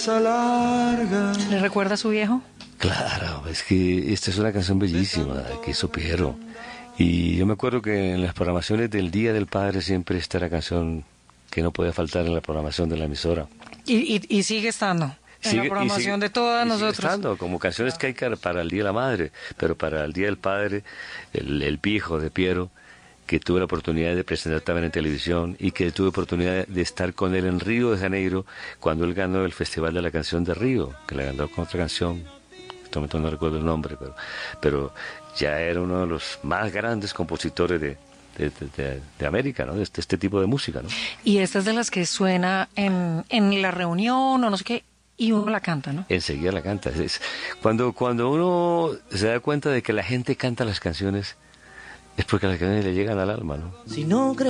¿Le recuerda a su viejo? Claro, es que esta es una canción bellísima que hizo Piero. Y yo me acuerdo que en las programaciones del Día del Padre siempre está la canción que no puede faltar en la programación de la emisora. Y sigue estando en la programación de todas nosotros. Sigue estando, como canciones que hay para el Día de la Madre, pero para el Día del Padre, el pijo de Piero, que tuve la oportunidad de presentar también en televisión y que tuve oportunidad de estar con él en Río de Janeiro cuando él ganó el Festival de la Canción de Río, que la ganó con otra canción, en este momento no recuerdo el nombre, pero ya era uno de los más grandes compositores de América, ¿no? De este tipo de música, ¿no? Y esta es de las que suena en la reunión o no sé qué, y uno la canta, ¿no? Enseguida la canta. Cuando uno se da cuenta de que la gente canta las canciones, es porque las canciones le llegan al alma, ¿no? Si no